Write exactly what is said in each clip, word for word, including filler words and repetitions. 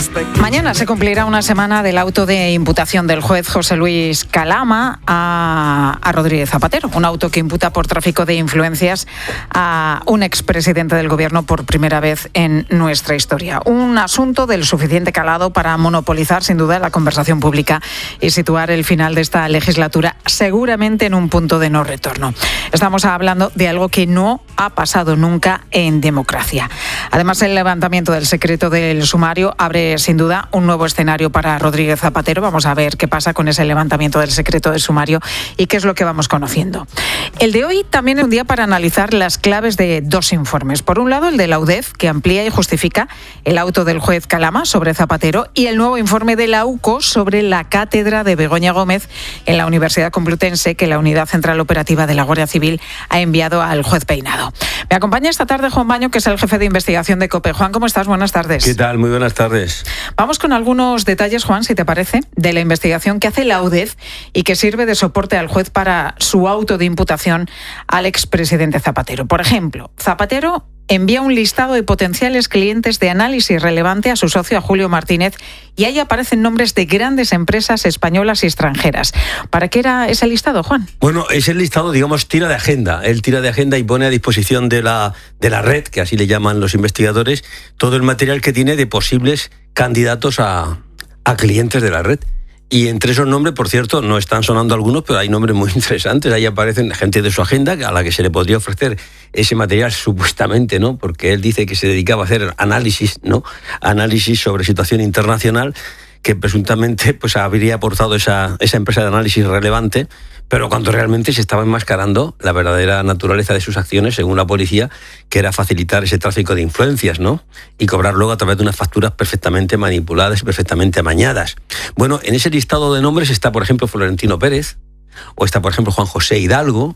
Mañana se cumplirá una semana del auto de imputación del juez José Luis Calama a, a Rodríguez Zapatero, un auto que imputa por tráfico de influencias a un expresidente del gobierno por primera vez en nuestra historia. Un asunto del suficiente calado para monopolizar sin duda la conversación pública y situar el final de esta legislatura seguramente en un punto de no retorno. Estamos hablando de algo que no ha pasado nunca en democracia. Además, el levantamiento del secreto del sumario abre sin duda un nuevo escenario para Rodríguez Zapatero. Vamos a ver qué pasa con ese levantamiento del secreto del sumario y qué es lo que vamos conociendo. El de hoy también es un día para analizar las claves de dos informes. Por un lado, el de la U D E F, que amplía y justifica el auto del juez Calama sobre Zapatero, y el nuevo informe de la U C O sobre la cátedra de Begoña Gómez en la Universidad Complutense, que la Unidad Central Operativa de la Guardia Civil ha enviado al juez Peinado. Me acompaña esta tarde Juan Baño, que es el jefe de investigación de COPE. Juan, ¿cómo estás? Buenas tardes. ¿Qué tal? Muy buenas tardes. Vamos con algunos detalles, Juan, si te parece, de la investigación que hace la U D E F y que sirve de soporte al juez para su auto de imputación al expresidente Zapatero. Por ejemplo, Zapatero envía un listado de potenciales clientes de análisis relevante a su socio, a Julio Martínez, y ahí aparecen nombres de grandes empresas españolas y extranjeras. ¿Para qué era ese listado, Juan? Bueno, ese listado, digamos, tira de agenda. Él tira de agenda y pone a disposición de la, de la red, que así le llaman los investigadores, todo el material que tiene de posibles candidatos a, a clientes de la red. Y entre esos nombres, por cierto, no están sonando algunos, pero hay nombres muy interesantes. Ahí aparecen gente de su agenda a la que se le podría ofrecer ese material supuestamente, ¿no? Porque él dice que se dedicaba a hacer análisis, ¿no? Análisis sobre situación internacional, que presuntamente pues habría aportado esa, esa empresa de análisis relevante, pero cuando realmente se estaba enmascarando la verdadera naturaleza de sus acciones, según la policía, que era facilitar ese tráfico de influencias, ¿no? Y cobrar luego a través de unas facturas perfectamente manipuladas y perfectamente amañadas. Bueno, en ese listado de nombres está, por ejemplo, Florentino Pérez, o está, por ejemplo, Juan José Hidalgo,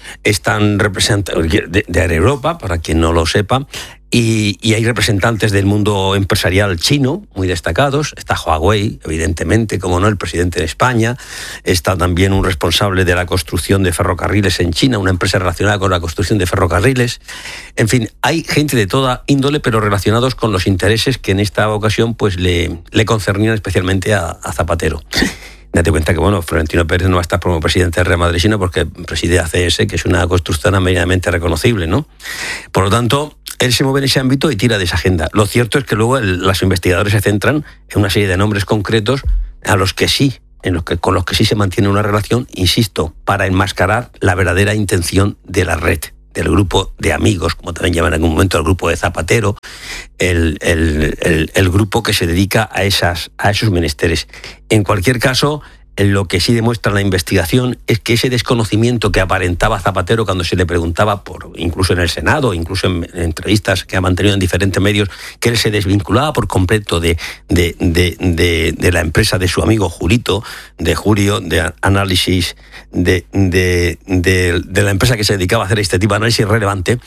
están representantes de, de Aeroeuropa, para quien no lo sepa, y, y hay representantes del mundo empresarial chino muy destacados. Está Huawei, evidentemente, como no, el presidente de España. Está también un responsable de la construcción de ferrocarriles en China, una empresa relacionada con la construcción de ferrocarriles. En fin, hay gente de toda índole, pero relacionados con los intereses que en esta ocasión pues le, le concernían especialmente a, a Zapatero. Date cuenta que, bueno, Florentino Pérez no va a estar como presidente del Real Madrid, sino porque preside A C S, que es una constructora medianamente reconocible, ¿no? Por lo tanto, él se mueve en ese ámbito y tira de esa agenda. Lo cierto es que luego el, los investigadores se centran en una serie de nombres concretos a los que sí, en los que, con los que sí se mantiene una relación, insisto, para enmascarar la verdadera intención de la red, del grupo de amigos, como también llaman en algún momento el grupo de Zapatero, el, el, el, el grupo que se dedica a, esas, a esos menesteres. En cualquier caso, lo que sí demuestra la investigación es que ese desconocimiento que aparentaba Zapatero cuando se le preguntaba, por incluso en el Senado, incluso en, en entrevistas que ha mantenido en diferentes medios, que él se desvinculaba por completo de, de, de, de, de la empresa de su amigo Julito, de Julio, de análisis, de, de, de, de la empresa que se dedicaba a hacer este tipo de análisis relevante.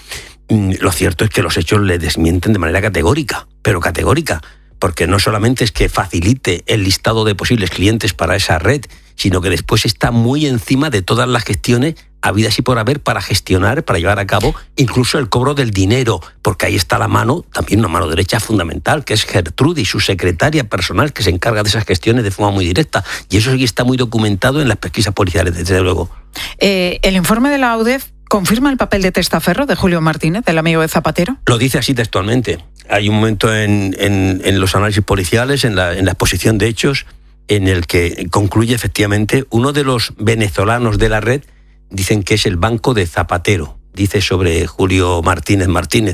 Lo cierto es que los hechos le desmienten de manera categórica, pero categórica. Porque no solamente es que facilite el listado de posibles clientes para esa red, sino que después está muy encima de todas las gestiones habidas y por haber para gestionar, para llevar a cabo incluso el cobro del dinero, porque ahí está la mano, también una mano derecha fundamental, que es Gertrudis, su secretaria personal, que se encarga de esas gestiones de forma muy directa. Y eso sí está muy documentado en las pesquisas policiales, desde luego. Eh, el informe de la U D E F ¿confirma el papel de testaferro de Julio Martínez, del amigo de Zapatero? Lo dice así textualmente. Hay un momento en, en, en los análisis policiales, en la, en la exposición de hechos, en el que concluye efectivamente uno de los venezolanos de la red, dicen que es el banco de Zapatero, dice sobre Julio Martínez Martínez.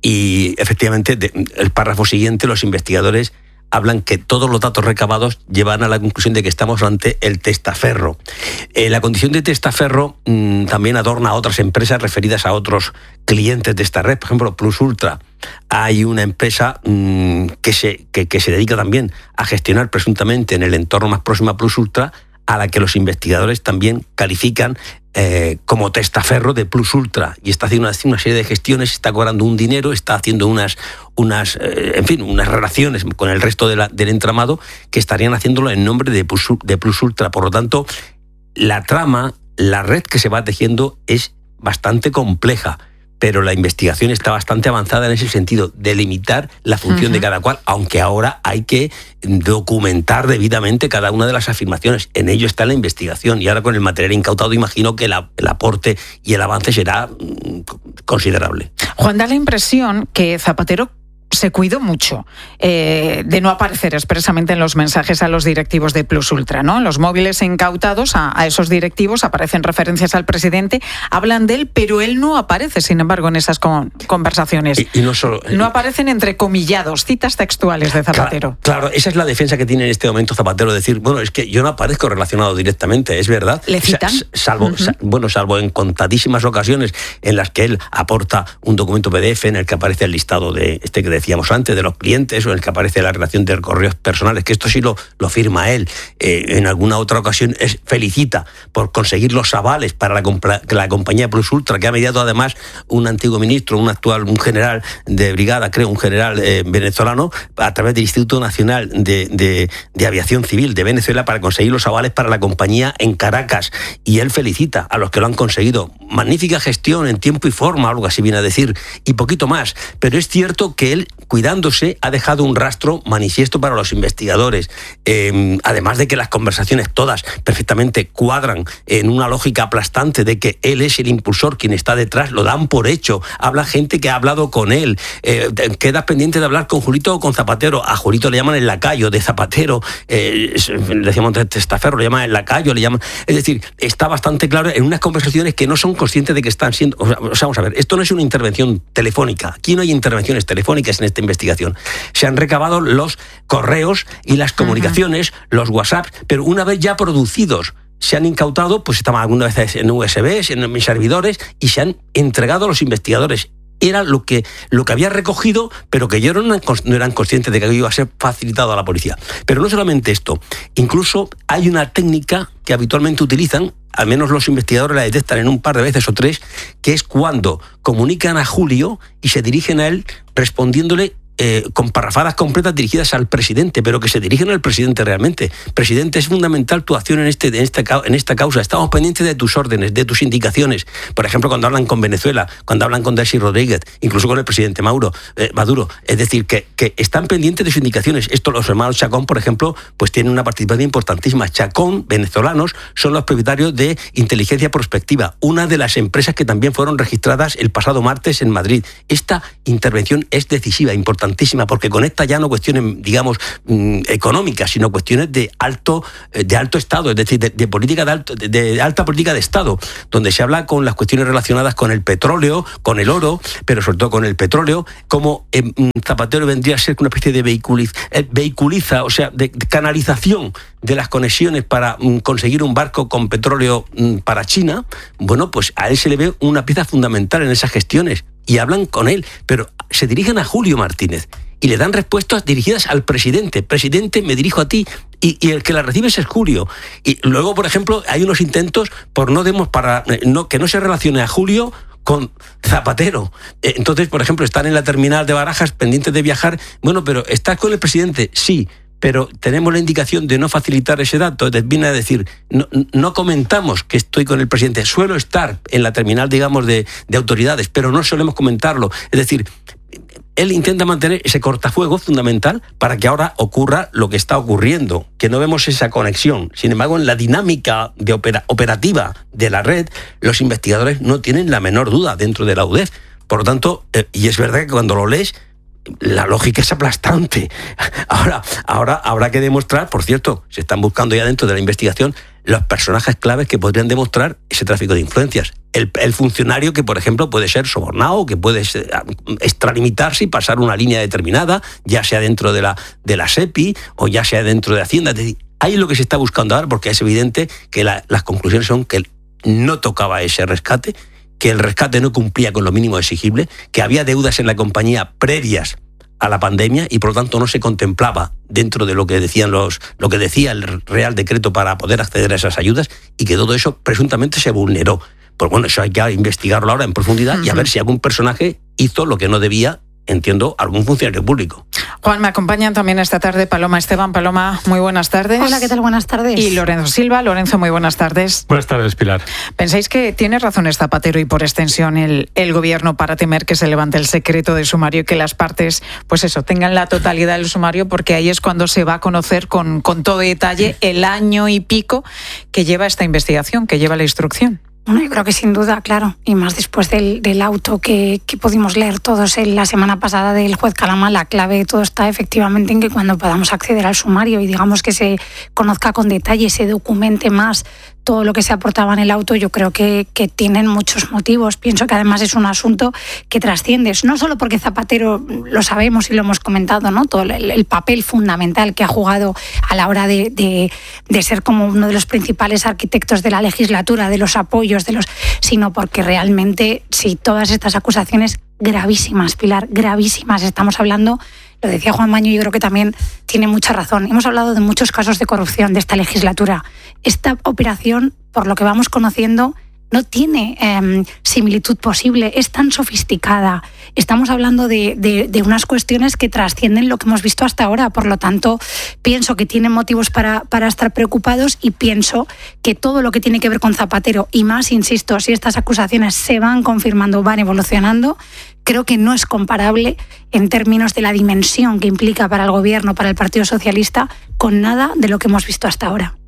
Y efectivamente, de, el párrafo siguiente, los investigadores hablan que todos los datos recabados llevan a la conclusión de que estamos ante el testaferro. Eh, la condición de testaferro mmm, también adorna a otras empresas referidas a otros clientes de esta red. Por ejemplo, Plus Ultra. Hay una empresa mmm, que, se, que, que se dedica también a gestionar presuntamente en el entorno más próximo a Plus Ultra, a la que los investigadores también califican eh, como testaferro de Plus Ultra, y está haciendo una, una serie de gestiones, está cobrando un dinero, está haciendo unas, unas eh, en fin, unas relaciones con el resto de la, del entramado que estarían haciéndolo en nombre de Plus, de Plus Ultra. Por lo tanto, la trama, la red que se va tejiendo es bastante compleja, pero la investigación está bastante avanzada en ese sentido, de limitar la función uh-huh. de cada cual, aunque ahora hay que documentar debidamente cada una de las afirmaciones. En ello está la investigación, y ahora con el material incautado imagino que la, el aporte y el avance será mm, considerable. Juan, da la impresión que Zapatero se cuidó mucho eh, de no aparecer expresamente en los mensajes a los directivos de Plus Ultra, ¿no? En los móviles incautados a, a esos directivos aparecen referencias al presidente, hablan de él, pero él no aparece, sin embargo, en esas con, conversaciones. Y, y no solo, no aparecen entrecomillados, citas textuales de Zapatero. Claro, claro, esa es la defensa que tiene en este momento Zapatero, decir, bueno, es que yo no aparezco relacionado directamente, es verdad. ¿Le citan? Sa- salvo, uh-huh. sa- bueno, salvo en contadísimas ocasiones en las que él aporta un documento P D F en el que aparece el listado de este que decíamos antes, de los clientes, o en el que aparece la relación de correos personales, que esto sí lo, lo firma él. Eh, en alguna otra ocasión es, felicita por conseguir los avales para la, compra, la compañía Plus Ultra, que ha mediado además un antiguo ministro, un actual, un general de brigada, creo, un general eh, venezolano, a través del Instituto Nacional de, de, de Aviación Civil de Venezuela, para conseguir los avales para la compañía en Caracas. Y él felicita a los que lo han conseguido. Magnífica gestión en tiempo y forma, algo así viene a decir, y poquito más. Pero es cierto que él, cuidándose, ha dejado un rastro manifiesto para los investigadores. Eh, además de que las conversaciones todas perfectamente cuadran en una lógica aplastante de que él es el impulsor, quien está detrás, lo dan por hecho. Habla gente que ha hablado con él. Eh, queda pendiente de hablar con Julito o con Zapatero. A Julito le llaman el lacayo de Zapatero. Eh, le decíamos testaferro, le llaman el lacayo, le llaman... Es decir, está bastante claro en unas conversaciones que no son conscientes de que están siendo... O sea, vamos a ver, esto no es una intervención telefónica. Aquí no hay intervenciones telefónicas en esta investigación. Se han recabado los correos y las comunicaciones, uh-huh. los WhatsApps, pero una vez ya producidos, se han incautado, pues estaban algunas veces en U S Bs, en mis servidores, y se han entregado a los investigadores. Era lo que, lo que había recogido, pero que yo no, no eran conscientes de que iba a ser facilitado a la policía. Pero no solamente esto, incluso hay una técnica que habitualmente utilizan, al menos los investigadores la detectan en un par de veces o tres, que es cuando comunican a Julio y se dirigen a él respondiéndole Eh, con parrafadas completas dirigidas al presidente, pero que se dirigen al presidente realmente. Presidente, es fundamental tu acción en, este, en, esta, en esta causa. Estamos pendientes de tus órdenes, de tus indicaciones. Por ejemplo, cuando hablan con Venezuela, cuando hablan con Delcy Rodríguez, incluso con el presidente Mauro, eh, Maduro. Es decir, que, que están pendientes de sus indicaciones. Esto, los hermanos Chacón, por ejemplo, pues tienen una participación importantísima. Chacón, venezolanos, son los propietarios de Inteligencia Prospectiva, una de las empresas que también fueron registradas el pasado martes en Madrid. Esta intervención es decisiva, importante, porque conecta ya no cuestiones, digamos, mmm, económicas, sino cuestiones de alto, de alto Estado, es decir, de, de política de, alto, de, de alta política de Estado, donde se habla con las cuestiones relacionadas con el petróleo, con el oro, pero sobre todo con el petróleo, como eh, Zapatero vendría a ser una especie de vehiculiz, eh, vehiculiza, o sea, de, de canalización de las conexiones para mm, conseguir un barco con petróleo mm, para China. Bueno, pues a él se le ve una pieza fundamental en esas gestiones. Y hablan con él, pero se dirigen a Julio Martínez y le dan respuestas dirigidas al presidente. Presidente, me dirijo a ti, y, y el que la recibe es Julio. Y luego, por ejemplo, hay unos intentos por no demos para no que no se relacione a Julio con Zapatero. Entonces, por ejemplo, están en la terminal de Barajas pendientes de viajar. Bueno, pero ¿estás con el presidente? Sí. Pero tenemos la indicación de no facilitar ese dato. Entonces viene a decir, no, no comentamos que estoy con el presidente, suelo estar en la terminal, digamos, de, de autoridades, pero no solemos comentarlo. Es decir, él intenta mantener ese cortafuego fundamental para que ahora ocurra lo que está ocurriendo, que no vemos esa conexión. Sin embargo, en la dinámica de opera, operativa de la red, los investigadores no tienen la menor duda dentro de la U D E F. Por lo tanto, eh, y es verdad que cuando lo lees, la lógica es aplastante. Ahora, ahora habrá que demostrar, por cierto, se están buscando ya dentro de la investigación los personajes claves que podrían demostrar ese tráfico de influencias. El, el funcionario que, por ejemplo, puede ser sobornado, que puede ser, extralimitarse y pasar una línea determinada, ya sea dentro de la, de la SEPI o ya sea dentro de Hacienda. Es decir, ahí es lo que se está buscando ahora, porque es evidente que la, las conclusiones son que no tocaba ese rescate, que el rescate no cumplía con lo mínimo exigible, que había deudas en la compañía previas a la pandemia y por lo tanto no se contemplaba dentro de lo que decían los, lo que decía el Real Decreto para poder acceder a esas ayudas, y que todo eso presuntamente se vulneró. Pues bueno, eso hay que investigarlo ahora en profundidad y a ver si algún personaje hizo lo que no debía entiendo, algún funcionario público. Juan, me acompañan también esta tarde Paloma Esteban. Paloma, muy buenas tardes. Hola, ¿qué tal? Buenas tardes. Y Lorenzo Silva. Lorenzo, muy buenas tardes. Buenas tardes, Pilar. ¿Pensáis que tiene razones Zapatero y por extensión el, el gobierno para temer que se levante el secreto de sumario y que las partes, pues eso, tengan la totalidad del sumario? Porque ahí es cuando se va a conocer con, con todo detalle el año y pico que lleva esta investigación, que lleva la instrucción. Bueno, yo creo que sin duda, claro, y más después del, del auto que, que pudimos leer todos en la semana pasada del juez Calama, la clave de todo está efectivamente en que cuando podamos acceder al sumario y digamos que se conozca con detalle, se documente más todo lo que se aportaba en el auto, yo creo que, que tienen muchos motivos. Pienso que además es un asunto que trasciende, no solo porque Zapatero, lo sabemos y lo hemos comentado, ¿no? Todo el, el papel fundamental que ha jugado a la hora de, de, de ser como uno de los principales arquitectos de la legislatura, de los apoyos, de los, sino porque realmente, si todas estas acusaciones gravísimas, Pilar, gravísimas, estamos hablando, lo decía Juan Maño, yo creo que también tiene mucha razón. Hemos hablado de muchos casos de corrupción de esta legislatura. Esta operación, por lo que vamos conociendo, no tiene eh, similitud posible, es tan sofisticada. Estamos hablando de, de, de unas cuestiones que trascienden lo que hemos visto hasta ahora. Por lo tanto, pienso que tienen motivos para, para estar preocupados y pienso que todo lo que tiene que ver con Zapatero, y más, insisto, si estas acusaciones se van confirmando, van evolucionando, creo que no es comparable en términos de la dimensión que implica para el gobierno, para el Partido Socialista, con nada de lo que hemos visto hasta ahora.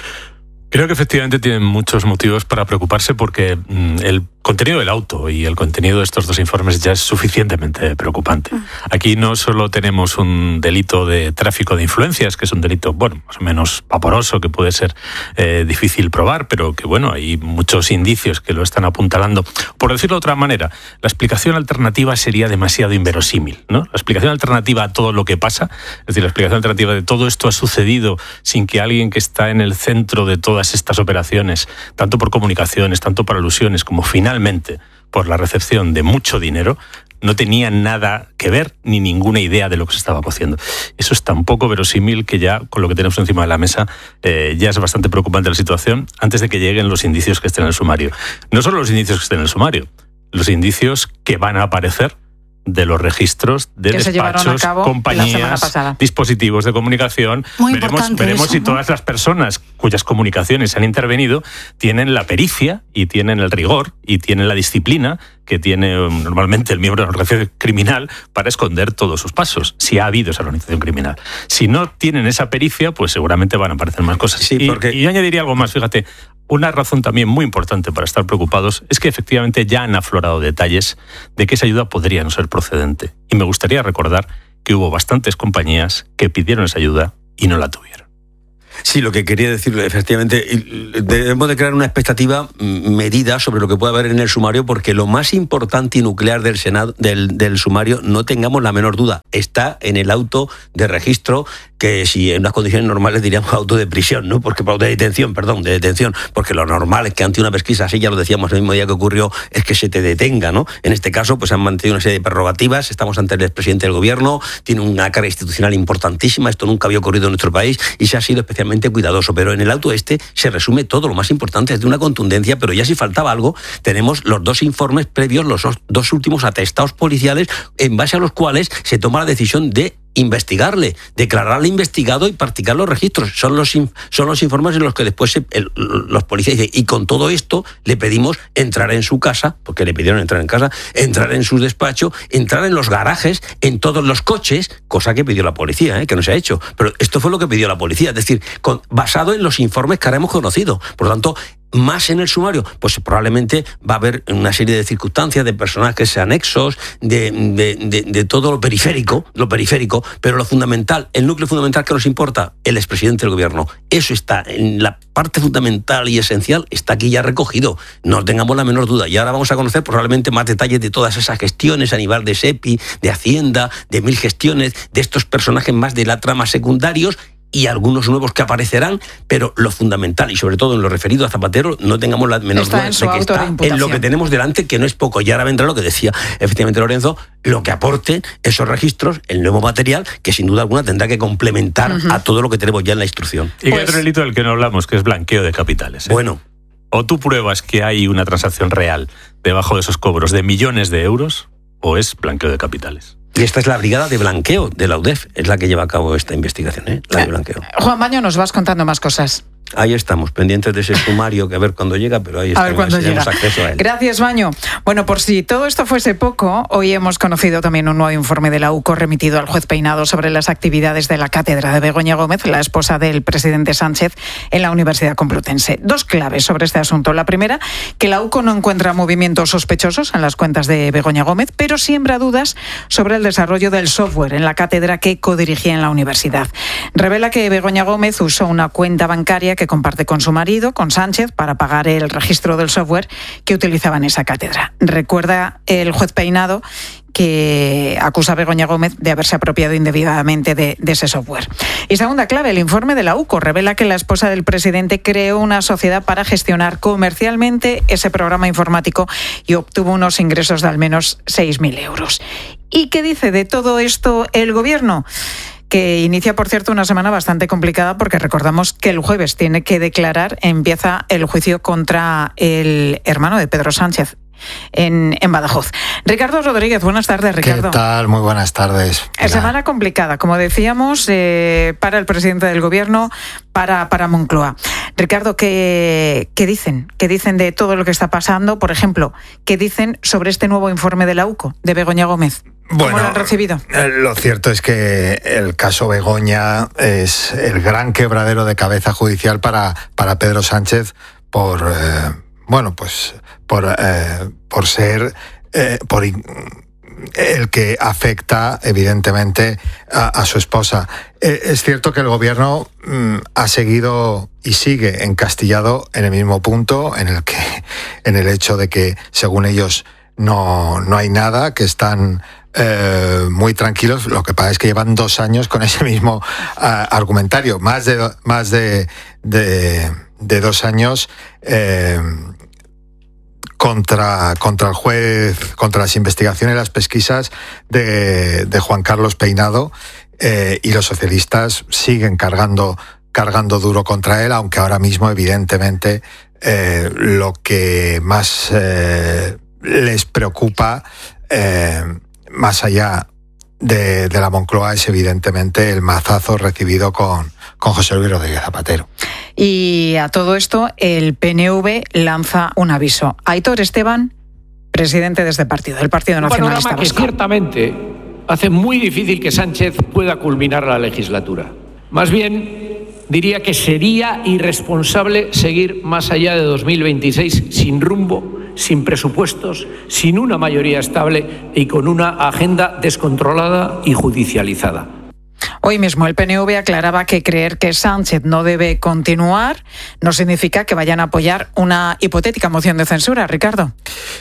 Creo que efectivamente tienen muchos motivos para preocuparse porque el contenido del auto y el contenido de estos dos informes ya es suficientemente preocupante. Aquí no solo tenemos un delito de tráfico de influencias, que es un delito, bueno, más o menos vaporoso, que puede ser eh, difícil probar, pero que, bueno, hay muchos indicios que lo están apuntalando. Por decirlo de otra manera, la explicación alternativa sería demasiado inverosímil, ¿no? La explicación alternativa a todo lo que pasa, es decir, la explicación alternativa de todo esto ha sucedido sin que alguien que está en el centro de todas estas operaciones, tanto por comunicaciones, tanto por alusiones, como finalmente por la recepción de mucho dinero, no tenía nada que ver ni ninguna idea de lo que se estaba cociendo. Eso es tan poco verosímil que ya, con lo que tenemos encima de la mesa, eh, ya es bastante preocupante la situación antes de que lleguen los indicios que estén en el sumario. No solo los indicios que estén en el sumario, los indicios que van a aparecer de los registros de que despachos, compañías, dispositivos de comunicación. Muy veremos veremos eso, si ¿no? todas las personas cuyas comunicaciones han intervenido tienen la pericia y tienen el rigor y tienen la disciplina que tiene normalmente el miembro de la organización criminal para esconder todos sus pasos, si ha habido esa organización criminal. Si no tienen esa pericia, pues seguramente van a aparecer más cosas. Sí, porque... y, y yo añadiría algo más, fíjate, una razón también muy importante para estar preocupados es que efectivamente ya han aflorado detalles de que esa ayuda podría no ser procedente. Y me gustaría recordar que hubo bastantes compañías que pidieron esa ayuda y no la tuvieron. Sí, lo que quería decir, efectivamente, debemos de crear una expectativa medida sobre lo que puede haber en el sumario, porque lo más importante y nuclear del Senado, del, del sumario, no tengamos la menor duda, está en el auto de registro, que si en unas condiciones normales diríamos auto de prisión, ¿no? Porque auto de detención, perdón, de detención, porque lo normal es que ante una pesquisa así, ya lo decíamos el mismo día que ocurrió, es que se te detenga, ¿no? En este caso, pues han mantenido una serie de prerrogativas, estamos ante el expresidente del gobierno, tiene una carga institucional importantísima, esto nunca había ocurrido en nuestro país y se ha sido especialmente cuidadoso, pero en el auto este se resume todo, lo más importante es de una contundencia, pero ya si faltaba algo, tenemos los dos informes previos, los dos últimos atestados policiales, en base a los cuales se toma la decisión de investigarle, declararle investigado y practicar los registros. Son los, son los informes en los que después se, el, los policías dicen, y con todo esto le pedimos entrar en su casa, porque le pidieron entrar en casa, entrar en su despacho, entrar en los garajes, en todos los coches, cosa que pidió la policía, ¿eh? Que no se ha hecho. Pero esto fue lo que pidió la policía, es decir, con, basado en los informes que ahora hemos conocido. Por lo tanto, más en el sumario, pues probablemente va a haber una serie de circunstancias, de personajes anexos, de, de, de, de todo lo periférico, lo periférico, pero lo fundamental, el núcleo fundamental que nos importa, el expresidente del gobierno. Eso está en la parte fundamental y esencial, está aquí ya recogido, no tengamos la menor duda. Y ahora vamos a conocer probablemente más detalles de todas esas gestiones a nivel de SEPI, de Hacienda, de mil gestiones, de estos personajes más de la trama secundarios, y algunos nuevos que aparecerán, pero lo fundamental, y sobre todo en lo referido a Zapatero, no tengamos la menor está duda en de que está en lo que tenemos delante, que no es poco. Y ahora vendrá lo que decía efectivamente Lorenzo, lo que aporte esos registros, el nuevo material, que sin duda alguna tendrá que complementar uh-huh. a todo lo que tenemos ya en la instrucción. Y pues, hay otro delito del que no hablamos, que es blanqueo de capitales, ¿eh? Bueno. O tú pruebas que hay una transacción real debajo de esos cobros de millones de euros, o es blanqueo de capitales. Y esta es la brigada de blanqueo de la U D E F, es la que lleva a cabo esta investigación, ¿eh? La de blanqueo. Juan Baño, nos vas contando más cosas. Ahí estamos, pendientes de ese sumario, que a ver cuándo llega, pero ahí está. A ver cuándo llega. Acceso a él. Gracias, Baño. Bueno, por si todo esto fuese poco, hoy hemos conocido también un nuevo informe de la U C O remitido al juez Peinado sobre las actividades de la cátedra de Begoña Gómez, la esposa del presidente Sánchez, en la Universidad Complutense. Dos claves sobre este asunto. La primera, que la U C O no encuentra movimientos sospechosos en las cuentas de Begoña Gómez, pero siembra dudas sobre el desarrollo del software en la cátedra que codirigía en la universidad. Revela que Begoña Gómez usó una cuenta bancaria que comparte con su marido, con Sánchez, para pagar el registro del software que utilizaba en esa cátedra. Recuerda el juez Peinado que acusa a Begoña Gómez de haberse apropiado indebidamente de, de ese software. Y segunda clave, el informe de la U C O revela que la esposa del presidente creó una sociedad para gestionar comercialmente ese programa informático y obtuvo unos ingresos de al menos seis mil euros. ¿Y qué dice de todo esto el gobierno? Que inicia, por cierto, una semana bastante complicada porque recordamos que el jueves tiene que declarar, empieza el juicio contra el hermano de Pedro Sánchez en, en Badajoz. Ricardo Rodríguez, buenas tardes, Ricardo. ¿Qué tal? Muy buenas tardes. Pilar. Semana complicada, como decíamos, eh, para el presidente del gobierno, para, para Moncloa. Ricardo, ¿qué, ¿qué dicen? ¿Qué dicen de todo lo que está pasando? Por ejemplo, ¿qué dicen sobre este nuevo informe de la U C O, de Begoña Gómez? ¿Cómo bueno, lo han recibido? Lo cierto es que el caso Begoña es el gran quebradero de cabeza judicial para, para Pedro Sánchez por, eh, bueno, pues por, eh, por ser, eh, por el que afecta evidentemente a, a su esposa. Eh, es cierto que el gobierno mm, ha seguido y sigue encastillado en el mismo punto, en el que, en el hecho de que, según ellos, no, no hay nada, que están Eh, muy tranquilos. Lo que pasa es que llevan dos años con ese mismo uh, argumentario, más de más de, de, de dos años eh, contra contra el juez, contra las investigaciones y las pesquisas de, de Juan Carlos Peinado, eh, y los socialistas siguen cargando cargando duro contra él, aunque ahora mismo evidentemente eh, lo que más eh, les preocupa, eh, más allá de, de la Moncloa, es evidentemente el mazazo recibido con, con José Luis Rodríguez Zapatero. Y a todo esto, el P N V lanza un aviso. Aitor Esteban, presidente de este partido, el Partido Nacionalista Vasco. Un panorama que ciertamente hace muy difícil que Sánchez pueda culminar la legislatura. Más bien, diría que sería irresponsable seguir más allá de dos mil veintiséis sin rumbo, sin presupuestos, sin una mayoría estable y con una agenda descontrolada y judicializada. Hoy mismo el P N V aclaraba que creer que Sánchez no debe continuar no significa que vayan a apoyar una hipotética moción de censura, Ricardo.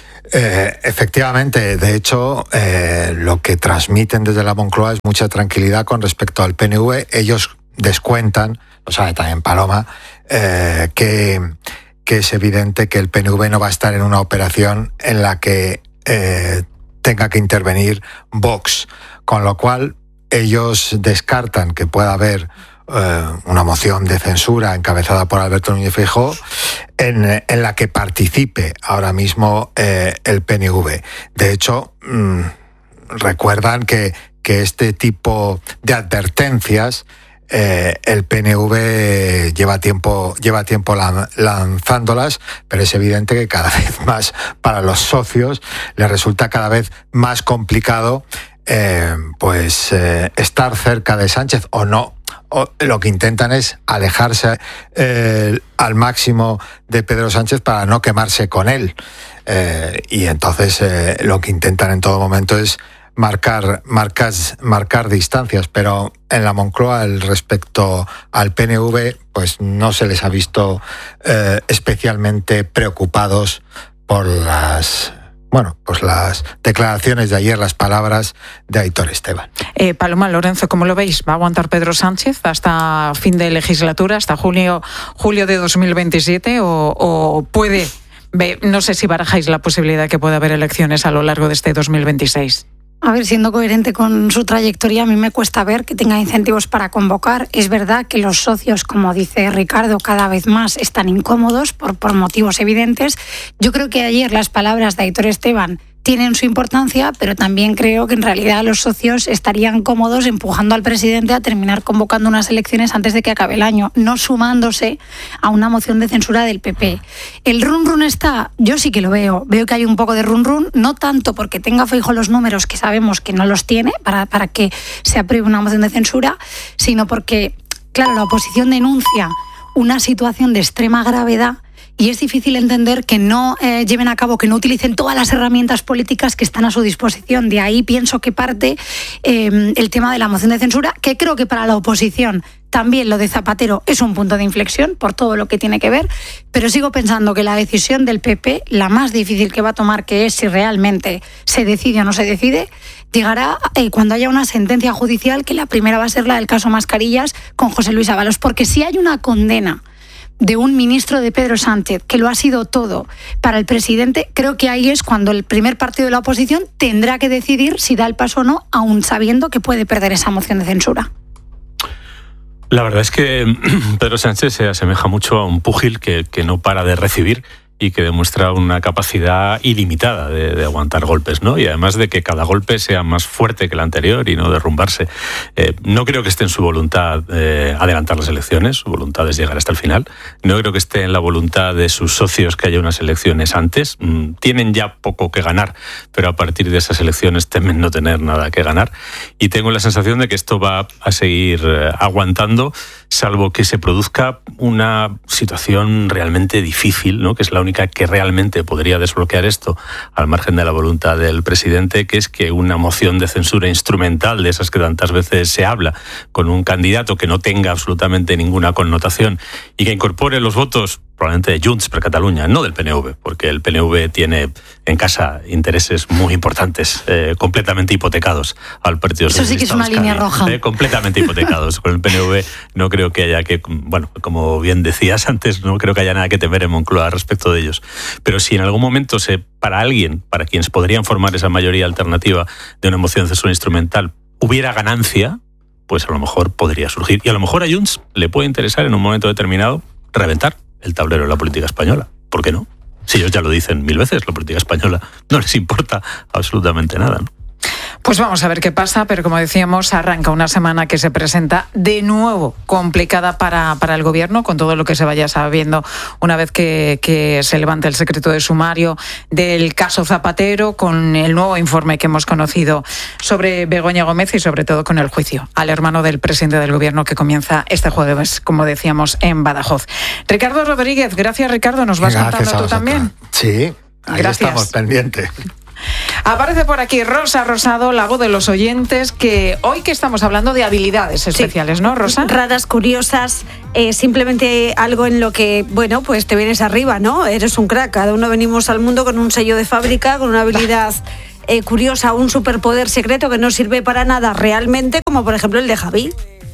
Eh, efectivamente, de hecho, eh, lo que transmiten desde la Moncloa es mucha tranquilidad con respecto al P N V. Ellos descuentan, lo sabe también Paloma, eh, que... que es evidente que el P N V no va a estar en una operación en la que eh, tenga que intervenir Vox, con lo cual ellos descartan que pueda haber eh, una moción de censura encabezada por Alberto Núñez Feijóo en, en la que participe ahora mismo eh, el P N V. De hecho, mmm, recuerdan que, que este tipo de advertencias Eh, el P N V lleva tiempo, lleva tiempo lanzándolas, pero es evidente que cada vez más para los socios les resulta cada vez más complicado eh, pues eh, estar cerca de Sánchez o no. O lo que intentan es alejarse eh, al máximo de Pedro Sánchez para no quemarse con él. Eh, y entonces eh, lo que intentan en todo momento es marcar, marcar, marcar distancias, pero en la Moncloa, el respecto al P N V, pues no se les ha visto eh, especialmente preocupados por las, bueno, pues las declaraciones de ayer, las palabras de Aitor Esteban. Eh, Paloma, Lorenzo, ¿cómo lo veis? ¿Va a aguantar Pedro Sánchez hasta fin de legislatura, hasta julio, julio de dos mil veintisiete, o, o puede, no sé si barajáis la posibilidad de que pueda haber elecciones a lo largo de este dos mil veintiséis? A ver, siendo coherente con su trayectoria, a mí me cuesta ver que tenga incentivos para convocar. Es verdad que los socios, como dice Ricardo, cada vez más están incómodos por, por motivos evidentes. Yo creo que ayer las palabras de Aitor Esteban tienen su importancia, pero también creo que en realidad los socios estarían cómodos empujando al presidente a terminar convocando unas elecciones antes de que acabe el año, no sumándose a una moción de censura del P P. El run run está, yo sí que lo veo, veo que hay un poco de run run, no tanto porque tenga Feijóo los números que sabemos que no los tiene para, para que se apruebe una moción de censura, sino porque, claro, la oposición denuncia una situación de extrema gravedad y es difícil entender que no eh, lleven a cabo, que no utilicen todas las herramientas políticas que están a su disposición. De ahí pienso que parte eh, el tema de la moción de censura, que creo que para la oposición también lo de Zapatero es un punto de inflexión por todo lo que tiene que ver, pero sigo pensando que la decisión del P P, la más difícil que va a tomar, que es si realmente se decide o no se decide, llegará eh, cuando haya una sentencia judicial, que la primera va a ser la del caso Mascarillas con José Luis Ábalos, porque si hay una condena de un ministro de Pedro Sánchez, que lo ha sido todo para el presidente, creo que ahí es cuando el primer partido de la oposición tendrá que decidir si da el paso o no, aun sabiendo que puede perder esa moción de censura. La verdad es que Pedro Sánchez se asemeja mucho a un púgil que, que no para de recibir y que demuestra una capacidad ilimitada de, de aguantar golpes, ¿no? Y además de que cada golpe sea más fuerte que el anterior y no derrumbarse. Eh, no creo que esté en su voluntad eh, adelantar las elecciones, su voluntad es llegar hasta el final. No creo que esté en la voluntad de sus socios que haya unas elecciones antes. Mm, tienen ya poco que ganar, pero a partir de esas elecciones temen no tener nada que ganar. Y tengo la sensación de que esto va a seguir eh, aguantando, salvo que se produzca una situación realmente difícil, ¿no? Que es la única que realmente podría desbloquear esto, al margen de la voluntad del presidente, que es que una moción de censura instrumental, de esas que tantas veces se habla, con un candidato que no tenga absolutamente ninguna connotación y que incorpore los votos probablemente de Junts per Catalunya, no del P N V, porque el P N V tiene en casa intereses muy importantes, eh, completamente hipotecados al Partido Socialista. Eso sí que es una línea roja. Eh, completamente hipotecados. Con el P N V no creo que haya que, bueno, como bien decías antes, no creo que haya nada que temer en Moncloa respecto de ellos. Pero si en algún momento se, para alguien, para quienes podrían formar esa mayoría alternativa de una moción de censura instrumental, hubiera ganancia, pues a lo mejor podría surgir. Y a lo mejor a Junts le puede interesar en un momento determinado reventar el tablero de la política española. ¿Por qué no? Si ellos ya lo dicen mil veces, la política española no les importa absolutamente nada, ¿no? Pues vamos a ver qué pasa, pero como decíamos, arranca una semana que se presenta de nuevo complicada para, para el Gobierno, con todo lo que se vaya sabiendo una vez que, que se levante el secreto de sumario del caso Zapatero, con el nuevo informe que hemos conocido sobre Begoña Gómez y sobre todo con el juicio al hermano del presidente del Gobierno que comienza este jueves, como decíamos, en Badajoz. Ricardo Rodríguez, gracias Ricardo, nos vas Gracias contando tú también. Sí, ahí Gracias. estamos pendientes. Aparece por aquí Rosa Rosado, la voz de los oyentes, que hoy que estamos hablando de habilidades especiales, sí. ¿No, Rosa? Raras, curiosas, eh, simplemente algo en lo que, bueno, pues te vienes arriba, ¿no? Eres un crack, cada uno venimos al mundo con un sello de fábrica, con una habilidad eh, curiosa, un superpoder secreto que no sirve para nada realmente, como por ejemplo el de Javi.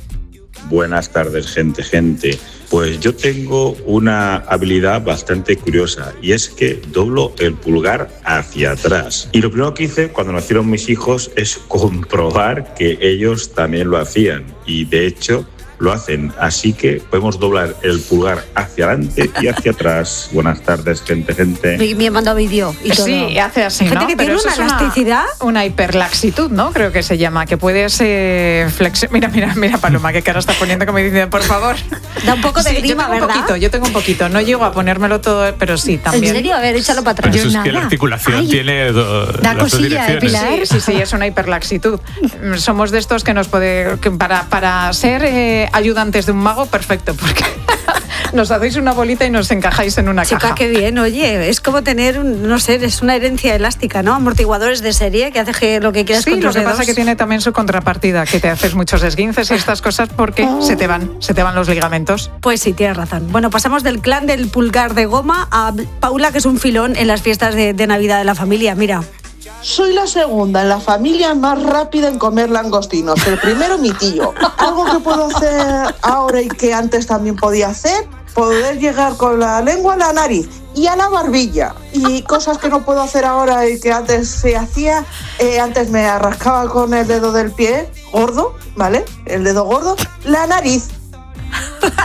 Buenas tardes, gente, gente. Pues yo tengo una habilidad bastante curiosa y es que doblo el pulgar hacia atrás. Y lo primero que hice cuando nacieron mis hijos es comprobar que ellos también lo hacían. Y de hecho lo hacen. Así que podemos doblar el pulgar hacia adelante y hacia atrás. Buenas tardes, gente, gente. Me, me he mandado vídeo y todo. Sí, hace así, gente ¿no? que Pero tiene una es elasticidad. Una, una hiperlaxitud, ¿no? Creo que se llama, que puedes eh, flexionar. Mira, mira, mira, Paloma, qué cara está poniendo como diciendo, por favor. Da un poco de sí, grima, yo tengo ¿verdad? Un poquito, yo tengo un poquito. No llego a ponérmelo todo, pero sí, también. ¿En serio? A ver, échalo para atrás. Pero eso Yo es que nada. la articulación Ay, tiene do, da las dos cosilla, ¿eh, direcciones. Pilar? Sí, sí, sí, es una hiperlaxitud. Somos de estos que nos puede... Que para, para ser eh, ayudantes de un mago, perfecto, porque nos hacéis una bolita y nos encajáis en una Chica, caja. qué bien, oye, es como tener, un, no sé, es una herencia elástica, ¿no? Amortiguadores de serie que hace que lo que quieras Sí, con lo tus que dedos. pasa es que tiene también su contrapartida, que te haces muchos esguinces y estas cosas porque se te van, se te van los ligamentos. Pues sí, tienes razón. Bueno, pasamos del clan del pulgar de goma a Paula, que es un filón en las fiestas de, de Navidad de la familia. Mira. Soy la segunda en la familia más rápida en comer langostinos. El primero, mi tío. Algo que puedo hacer ahora y que antes también podía hacer, poder llegar con la lengua a la nariz y a la barbilla. Y cosas que no puedo hacer ahora y que antes se hacía, eh, antes me arrascaba con el dedo del pie gordo, ¿vale? El dedo gordo, la nariz.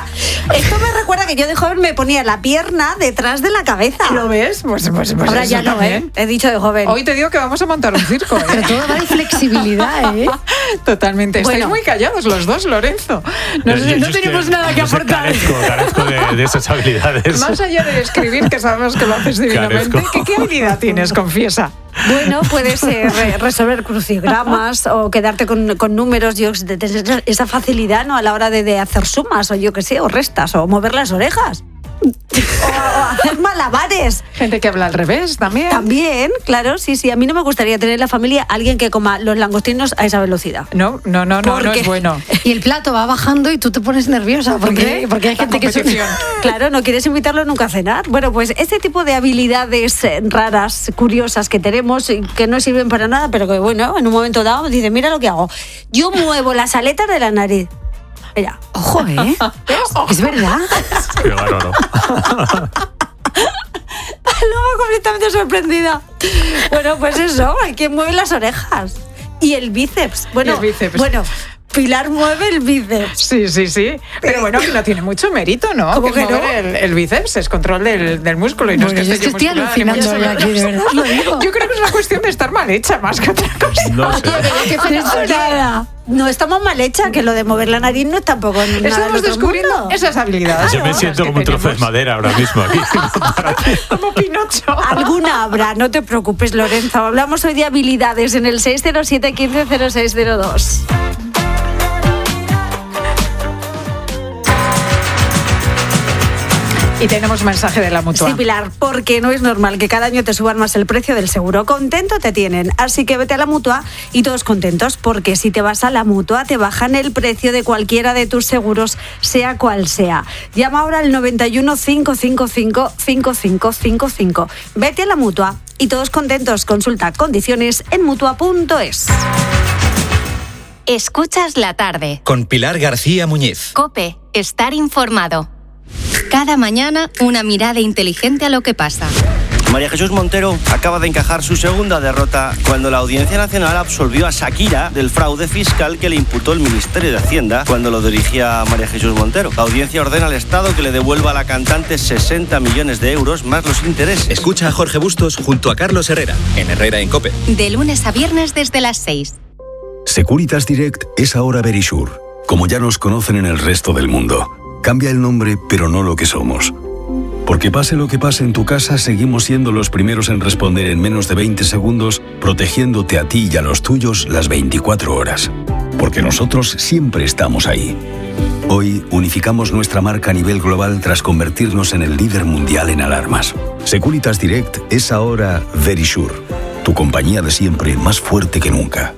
Esto me recuerda que yo de joven me ponía la pierna detrás de la cabeza. ¿Lo ves? Pues, pues, pues ahora ya no, también. ¿eh? He dicho de joven. Hoy te digo que vamos a montar un circo, ¿eh? Pero todo va de flexibilidad, ¿eh? Totalmente. Estáis Bueno. muy callados los dos, Lorenzo. No, Yo- sé, yo no es tenemos que- nada que no sé, aportar. Carezco, carezco de, de esas habilidades. Más allá de escribir, que sabemos que lo haces divinamente, Carezco. ¿qué, ¿qué habilidad tienes? Confiesa. Bueno, puedes eh, re- resolver crucigramas o quedarte con, con números, yo, de tener esa facilidad, ¿no? A la hora de, de hacer sumas o yo qué sé, o restas o mover las orejas. O, o hacer malabares. Gente que habla al revés también. También, claro, sí, sí. A mí no me gustaría tener en la familia alguien que coma los langostinos a esa velocidad. No, no, no, no, ¿Por no qué? es bueno. Y el plato va bajando y tú te pones nerviosa porque, porque hay La gente que... competición. Claro, no quieres invitarlo nunca a cenar. Bueno, pues este tipo de habilidades eh, raras, curiosas que tenemos, y que no sirven para nada, pero que bueno, en un momento dado dice, mira lo que hago. Yo muevo las aletas de la nariz. Mira. Ojo, ¿eh? Es verdad. Qué bárbaro. Luego completamente sorprendida. Bueno, pues eso, hay quien mueve las orejas. Y el bíceps. Bueno, Y el bíceps. bueno, Pilar mueve el bíceps. Sí, sí, sí. Pero bueno, que no tiene mucho mérito, ¿no? ¿Cómo Que que no? mover el, el bíceps es control del, del músculo y no Bueno, es yo que es que esté estoy musculada, ni mucho alucinando ya menos. aquí, de verdad os lo digo. Yo creo que es una cuestión de estar mal hecha más que otra cosa. No sé. Nada. No estamos mal hecha, que lo de mover la nariz no es tampoco nada del Estamos otro descubriendo mundo. esas habilidades. Yo me ¿no? siento Las que como un trozo de tenemos. madera ahora mismo aquí. Como Pinocho. Alguna habrá, no te preocupes, Lorenzo. Hablamos hoy de habilidades en el seis cero siete, quince cero seis cero dos. Y tenemos mensaje de la Mutua. Sí, Pilar, porque no es normal que cada año te suban más el precio del seguro. Contento te tienen. Así que vete a la Mutua y todos contentos, porque si te vas a la Mutua te bajan el precio de cualquiera de tus seguros, sea cual sea. Llama ahora al noventa y uno, cinco cinco cinco, cinco cinco cinco cinco. Vete a la Mutua y todos contentos. Consulta condiciones en mutua punto es. Escuchas la tarde. Con Pilar García Muñiz. COPE. Estar informado. Cada mañana una mirada inteligente a lo que pasa. María Jesús Montero acaba de encajar su segunda derrota cuando la Audiencia Nacional absolvió a Shakira del fraude fiscal que le imputó el Ministerio de Hacienda cuando lo dirigía María Jesús Montero. La audiencia ordena al Estado que le devuelva a la cantante sesenta millones de euros más los intereses. Escucha a Jorge Bustos junto a Carlos Herrera, en Herrera en COPE. De lunes a viernes desde las seis. Securitas Direct es ahora Verisure, como ya nos conocen en el resto del mundo. Cambia el nombre, pero no lo que somos. Porque pase lo que pase en tu casa, seguimos siendo los primeros en responder en menos de veinte segundos, protegiéndote a ti y a los tuyos las veinticuatro horas. Porque nosotros siempre estamos ahí. Hoy unificamos nuestra marca a nivel global tras convertirnos en el líder mundial en alarmas. Securitas Direct es ahora Verisure, tu compañía de siempre más fuerte que nunca.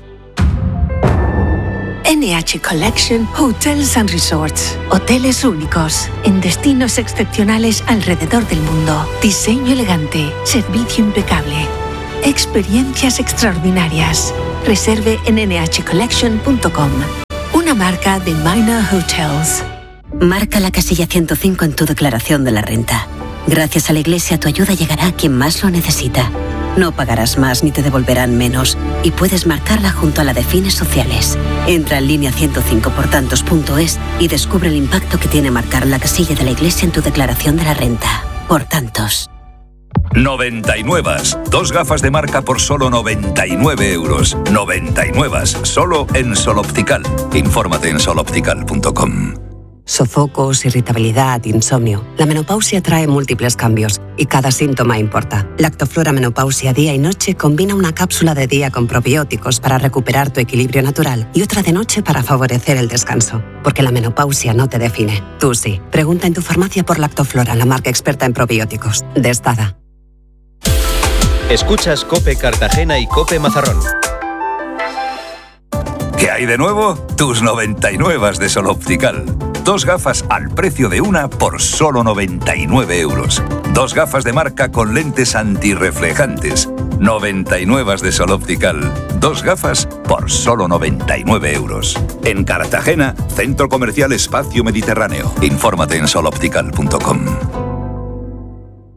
N H Collection Hotels and Resorts. Hoteles únicos, en destinos excepcionales alrededor del mundo. Diseño elegante, servicio impecable. Experiencias extraordinarias. Reserve en n h collection punto com. Una marca de Minor Hotels. Marca la casilla ciento cinco en tu declaración de la renta. Gracias a la Iglesia, tu ayuda llegará a quien más lo necesita. No pagarás más ni te devolverán menos, y puedes marcarla junto a la de fines sociales. Entra en línea ciento cinco por tantos punto es y descubre el impacto que tiene marcar la casilla de la Iglesia en tu declaración de la renta. Por tantos. noventa y nueve. Dos gafas de marca por solo noventa y nueve euros. noventa y nueve. Solo en Sol Optical. Infórmate en sol optical punto com. Sofocos, irritabilidad, insomnio. La menopausia trae múltiples cambios y cada síntoma importa. Lactoflora Menopausia Día y Noche combina una cápsula de día con probióticos para recuperar tu equilibrio natural y otra de noche para favorecer el descanso. Porque la menopausia no te define. Tú sí. Pregunta en tu farmacia por Lactoflora, la marca experta en probióticos. De Estada. Escuchas COPE Cartagena y COPE Mazarrón. ¿Qué hay de nuevo? Tus noventa y nueve de Sol Optical. Dos gafas al precio de una por solo noventa y nueve euros. Dos gafas de marca con lentes antirreflejantes. noventa y nueve de Sol Optical. Dos gafas por solo noventa y nueve euros. En Cartagena, Centro Comercial Espacio Mediterráneo. Infórmate en sol optical punto com.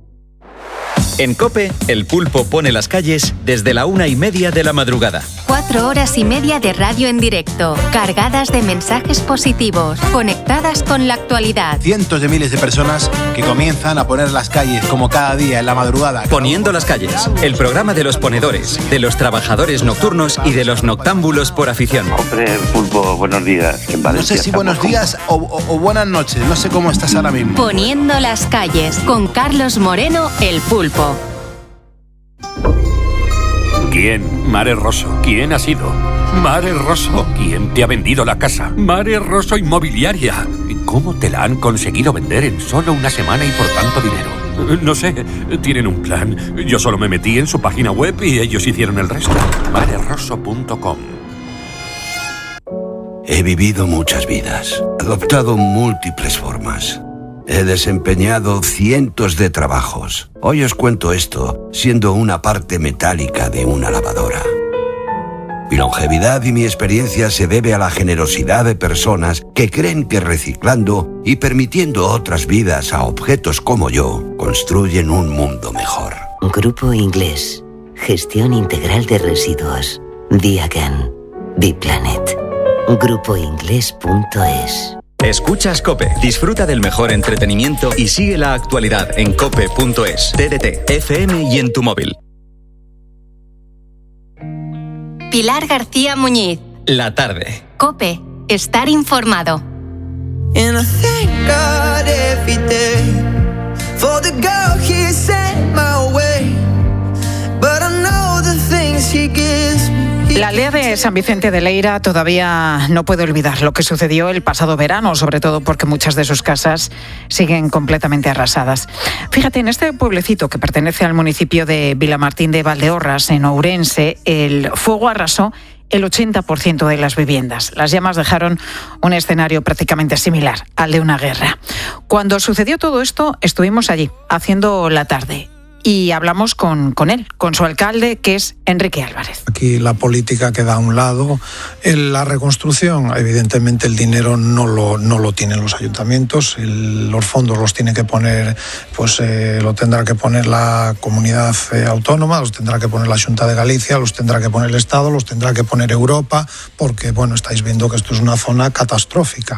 En COPE, el pulpo pone las calles desde la una y media de la madrugada. Cuatro Cuatro horas y media de radio en directo, cargadas de mensajes positivos, conectadas con la actualidad. Cientos de miles de personas que comienzan a poner las calles como cada día en la madrugada. Poniendo las calles, el programa de los ponedores, de los trabajadores nocturnos y de los noctámbulos por afición. Hombre, Pulpo, buenos días. En no sé si buenos días o, o, o buenas noches, no sé cómo estás ahora mismo. Poniendo las calles, con Carlos Moreno, el Pulpo. ¿Quién? Mare Rosso. ¿Quién ha sido? Mare Rosso. ¿Quién te ha vendido la casa? Mare Rosso Inmobiliaria. ¿Cómo te la han conseguido vender en solo una semana y por tanto dinero? No sé, tienen un plan. Yo solo me metí en su página web y ellos hicieron el resto. mare rosso punto com. He vivido muchas vidas, adoptado múltiples formas. He desempeñado cientos de trabajos. Hoy os cuento esto siendo una parte metálica de una lavadora. Mi longevidad y mi experiencia se debe a la generosidad de personas que creen que reciclando y permitiendo otras vidas a objetos como yo, construyen un mundo mejor. Grupo Inglés. Gestión integral de residuos. Diagan. Biplanet. grupo inglés punto es. Escuchas COPE. Disfruta del mejor entretenimiento y sigue la actualidad en cope punto es, T D T, F M y en tu móvil. Pilar García Muñiz. La tarde. COPE. Estar informado. And I thank God every day for the girl he sent my way. But I know the things he gives me. La aldea de San Vicente de Leira todavía no puede olvidar lo que sucedió el pasado verano, sobre todo porque muchas de sus casas siguen completamente arrasadas. Fíjate, en este pueblecito que pertenece al municipio de Vilamartín de Valdeorras, en Ourense, el fuego arrasó el ochenta por ciento de las viviendas. Las llamas dejaron un escenario prácticamente similar al de una guerra. Cuando sucedió todo esto, estuvimos allí, haciendo la tarde. Y hablamos con, con él, con su alcalde, que es Enrique Álvarez. Aquí la política queda a un lado. En la reconstrucción, evidentemente, el dinero no lo, no lo tienen los ayuntamientos. El, los fondos los tiene que poner, pues eh, lo tendrá que poner la comunidad eh, autónoma, los tendrá que poner la Xunta de Galicia, los tendrá que poner el Estado, los tendrá que poner Europa, porque, bueno, estáis viendo que esto es una zona catastrófica.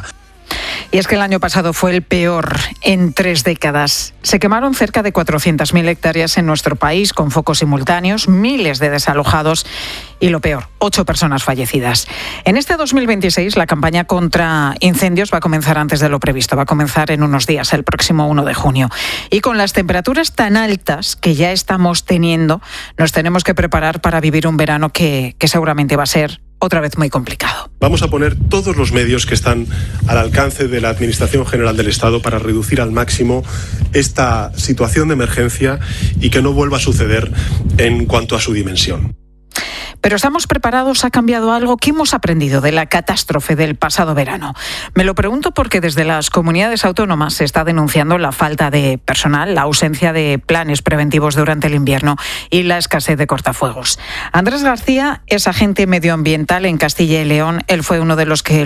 Y es que el año pasado fue el peor en tres décadas. Se quemaron cerca de cuatrocientas mil hectáreas en nuestro país con focos simultáneos, miles de desalojados y, lo peor, ocho personas fallecidas. En este dos mil veintiséis la campaña contra incendios va a comenzar antes de lo previsto. Va a comenzar en unos días, el próximo uno de junio. Y con las temperaturas tan altas que ya estamos teniendo, nos tenemos que preparar para vivir un verano que, que seguramente va a ser otra vez muy complicado. Vamos a poner todos los medios que están al alcance de la Administración General del Estado para reducir al máximo esta situación de emergencia y que no vuelva a suceder en cuanto a su dimensión. Pero ¿estamos preparados? ¿Ha cambiado algo? ¿Qué hemos aprendido de la catástrofe del pasado verano? Me lo pregunto porque desde las comunidades autónomas se está denunciando la falta de personal, la ausencia de planes preventivos durante el invierno y la escasez de cortafuegos. Andrés García es agente medioambiental en Castilla y León. Él fue uno de los que